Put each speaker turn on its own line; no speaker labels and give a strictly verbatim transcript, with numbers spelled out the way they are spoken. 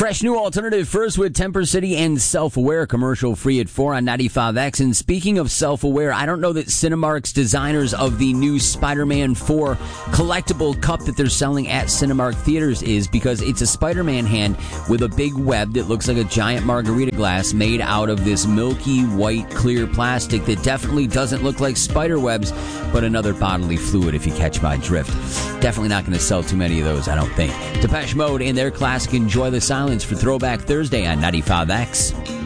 Fresh new alternative first with Temper City and Self-Aware, commercial free at four on ninety-five X. And speaking of Self-Aware, I don't know that Cinemark's designers of the new Spider-Man four collectible cup that they're selling at Cinemark theaters is, because it's a Spider-Man hand with a big web that looks like a giant margarita glass made out of this milky white clear plastic that definitely doesn't look like spider webs, but another bodily fluid, if you catch my drift. Definitely not going to sell too many of those, I don't think. Depeche Mode and their classic Enjoy the Silence for Throwback Thursday on ninety-five X.